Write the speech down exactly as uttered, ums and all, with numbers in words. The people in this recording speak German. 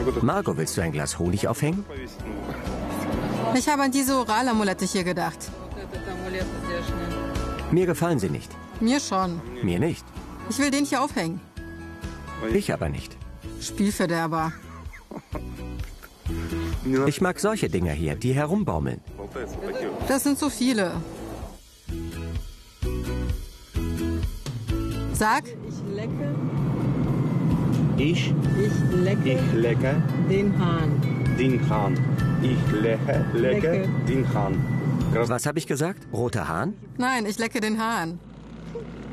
Margot, willst du ein Glas Honig aufhängen? Ich habe an diese Oralamulette hier gedacht. Mir gefallen sie nicht. Mir schon. Mir nicht. Ich will den hier aufhängen. Ich aber nicht. Spielverderber. Ich mag solche Dinger hier, die herumbaumeln. Das sind so viele. Sag. Ich lecke. Ich, Ich lecke. ich lecke Den Hahn. den Hahn. Ich lecke, lecke Lecke. den Hahn. Was habe ich gesagt? Roter Hahn? Nein, ich lecke den Hahn.